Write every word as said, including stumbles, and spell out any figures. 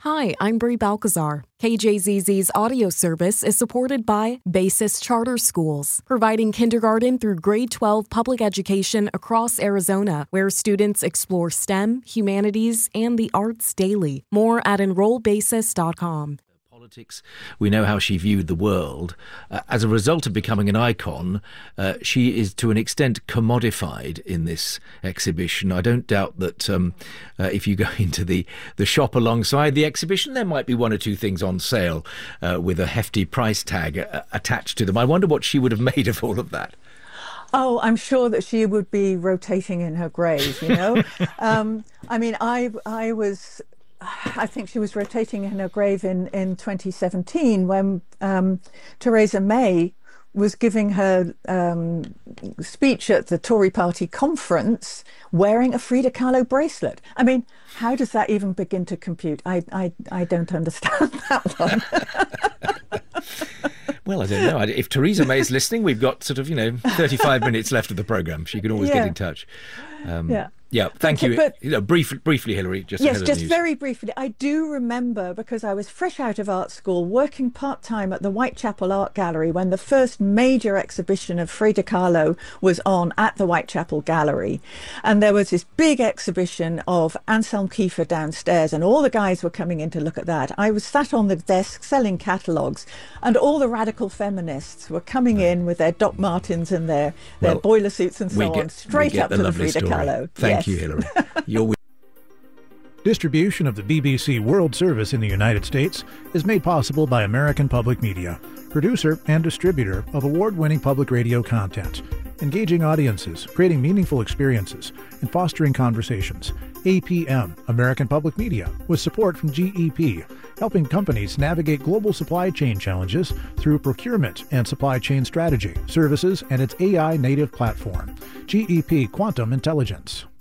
Hi, I'm Brie Balcazar. K J Z Z's audio service is supported by Basis Charter Schools, providing kindergarten through grade twelve public education across Arizona, where students explore STEM, humanities, and the arts daily. More at enroll basis dot com. Politics. We know how she viewed the world. Uh, as a result of becoming an icon, uh, she is to an extent commodified in this exhibition. I don't doubt that um, uh, if you go into the, the shop alongside the exhibition, there might be one or two things on sale uh, with a hefty price tag uh, attached to them. I wonder what she would have made of all of that. Oh, I'm sure that she would be rotating in her grave, you know. um, I mean, I, I was... I think she was rotating in her grave in, in twenty seventeen when um, Theresa May was giving her um, speech at the Tory party conference wearing a Frida Kahlo bracelet. I mean, how does that even begin to compute? I, I, I don't understand that one. Well, I don't know. If Theresa May is listening, we've got sort of, you know, thirty-five minutes left of the programme. She can always yeah. get in touch. Um, yeah. Yeah, thank okay, you. But, you know, brief, briefly, Hilary, just yes, ahead of just the news. very briefly. I do remember, because I was fresh out of art school, working part-time at the Whitechapel Art Gallery when the first major exhibition of Frida Kahlo was on at the Whitechapel Gallery. And there was this big exhibition of Anselm Kiefer downstairs, and all the guys were coming in to look at that. I was sat on the desk selling catalogues, and all the radical feminists were coming in with their Doc Martens and their, their well, boiler suits and so get, on, straight up the to the Frida story. Kahlo. Thank yes. you, Hilary. You're Distribution of the B B C World Service in the United States is made possible by American Public Media, producer and distributor of award-winning public radio content, engaging audiences, creating meaningful experiences, and fostering conversations. A P M, American Public Media, with support from G E P, helping companies navigate global supply chain challenges through procurement and supply chain strategy, services, and its A I native platform, G E P Quantum Intelligence.